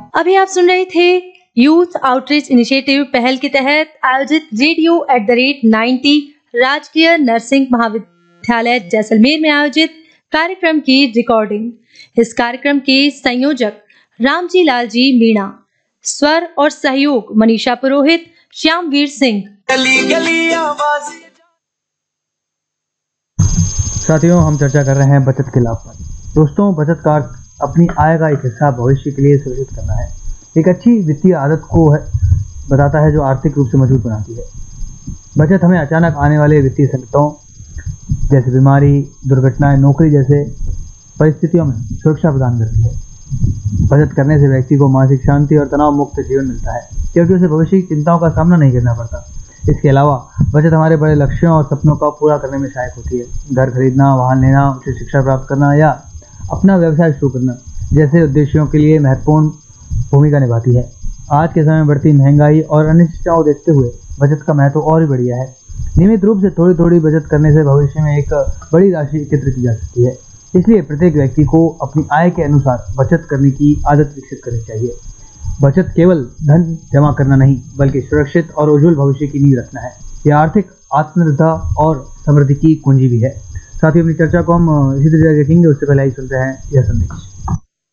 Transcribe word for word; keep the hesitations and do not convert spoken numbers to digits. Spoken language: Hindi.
अभी आप सुन रहे थे यूथ आउटरीच इनिशिएटिव पहल के तहत आयोजित radio at the rate ninety राजकीय नर्सिंग महाविद्यालय जैसलमेर में आयोजित कार्यक्रम की रिकॉर्डिंग। इस कार्यक्रम के संयोजक रामजी लाल जी मीणा, स्वर और सहयोग मनीषा पुरोहित, श्यामवीर सिंह। साथियों, हम चर्चा कर रहे हैं बचत के लाभ पर। दोस्तों, बचत का अर्थ अपनी आय का एक हिस्सा भविष्य के लिए सुरक्षित करना है। एक अच्छी वित्तीय आदत को है, बताता है जो आर्थिक रूप से मजबूत बनाती है। बचत हमें अचानक आने वाले वित्तीय संकटों जैसे बीमारी, दुर्घटनाएं, नौकरी जैसे परिस्थितियों में सुरक्षा प्रदान करती है। बचत करने से व्यक्ति को मानसिक शांति और तनाव मुक्त जीवन मिलता है, क्योंकि उसे भविष्य की चिंताओं का सामना नहीं करना पड़ता। इसके अलावा बचत हमारे बड़े लक्ष्यों और सपनों का पूरा करने में सहायक होती है। घर खरीदना, वाहन लेना, उच्च शिक्षा प्राप्त करना या अपना व्यवसाय शुरू करना जैसे उद्देश्यों के लिए महत्वपूर्ण भूमिका निभाती है। आज के समय में बढ़ती महंगाई और अनिश्चितताओं देखते हुए बचत का महत्व और भी बढ़ गया है। नियमित रूप से थोड़ी थोड़ी बचत करने से भविष्य में एक बड़ी राशि एकत्र की जा सकती है। इसलिए प्रत्येक व्यक्ति को अपनी आय के अनुसार बचत करने की आदत विकसित करनी चाहिए। बचत केवल धन जमा करना नहीं, बल्कि सुरक्षित और उज्जवल भविष्य की नींव रखना है। यह आर्थिक आत्मनिर्भरता और समृद्धि की कुंजी भी है। साथ ही अपनी चर्चा को हम इसी तरह रखेंगे, उससे पहले ही सुनते हैं यह संदेश।